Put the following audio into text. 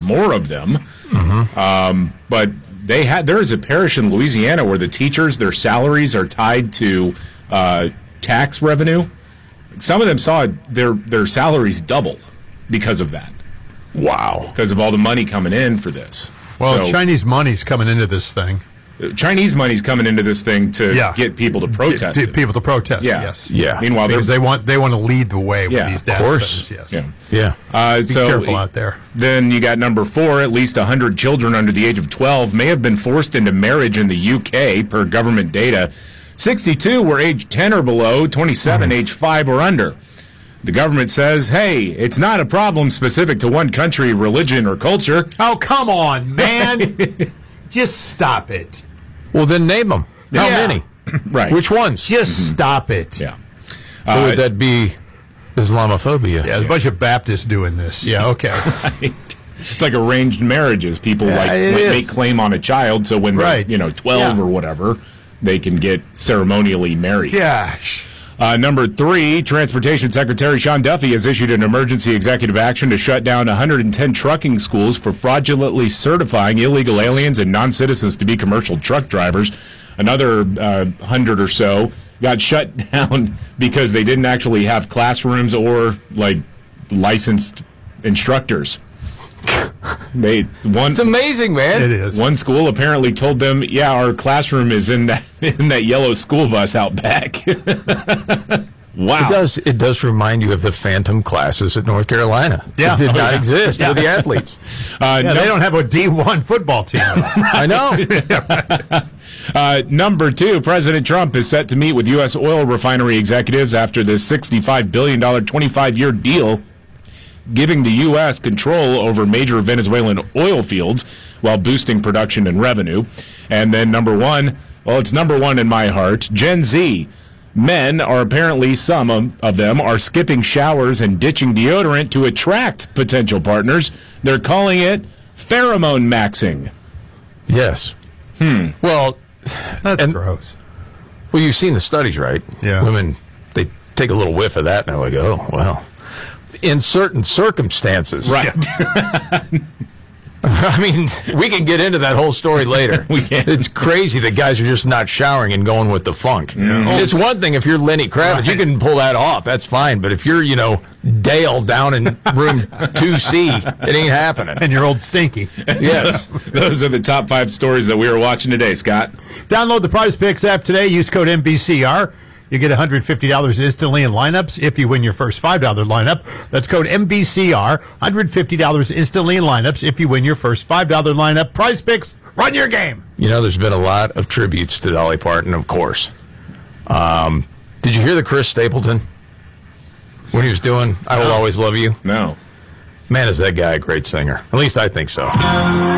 more of them. But there is a parish in Louisiana where the teachers, their salaries are tied to tax revenue. Some of them saw their salaries double because of that. Wow. Because of all the money coming in for this. Well, Chinese money's coming into this thing. Chinese money's coming into this thing to get people to protest. People to protest, Yeah. yes. Yeah. Meanwhile, Because they want to lead the way with these data of course. centers, yes. Yeah. Yeah. Be careful out there. Then you got number 4. At least 100 children under the age of 12 may have been forced into marriage in the UK, per government data. 62 were age 10 or below, 27 age 5 or under. The government says, hey, it's not a problem specific to one country, religion, or culture. Oh, come on, man. Just stop it. Well, then name them. How Yeah. many? Right. Which ones? Just stop it. Yeah. Or would that be Islamophobia? Yeah, there's a bunch of Baptists doing this. Yeah, okay. It's like arranged marriages. People it is. make claim on a child, so when Right. they're 12 or whatever, they can get ceremonially married. Gosh. Number 3, Transportation Secretary Sean Duffy has issued an emergency executive action to shut down 110 trucking schools for fraudulently certifying illegal aliens and non-citizens to be commercial truck drivers. Another 100 or so got shut down because they didn't actually have classrooms or licensed instructors. It's amazing, man. It is. One school apparently told them, "Yeah, our classroom is in that yellow school bus out back." Wow. It does remind you of the phantom classes at North Carolina. Yeah. It did not exist for the athletes. They don't have a D1 football team. I know. Number 2, President Trump is set to meet with U.S. oil refinery executives after the $65 billion 25-year deal giving the U.S. control over major Venezuelan oil fields while boosting production and revenue. And then number 1, well, it's number 1 in my heart, Gen Z. Men are apparently, some of them, are skipping showers and ditching deodorant to attract potential partners. They're calling it pheromone maxing. Yes. Well, That's gross. Well, you've seen the studies, right? Yeah. Women, they take a little whiff of that and they're like, oh, well. In certain circumstances. Right. I mean, we can get into that whole story later. We can. It's crazy that guys are just not showering and going with the funk. It's one thing if you're Lenny Kravitz, you can pull that off. That's fine. But if you're, Dale down in room 2C, it ain't happening. And you're old Stinky. Yes. Those are the top 5 stories that we were watching today, Scott. Download the Prize Picks app today. Use code MVCR. You get $150 instantly in lineups if you win your first $5 lineup. That's code MVCR. $150 instantly in lineups if you win your first $5 lineup. Prize Picks, run your game. There's been a lot of tributes to Dolly Parton, of course. Did you hear the Chris Stapleton? When he was doing I Will Always Love You? No. Man, is that guy a great singer. At least I think so.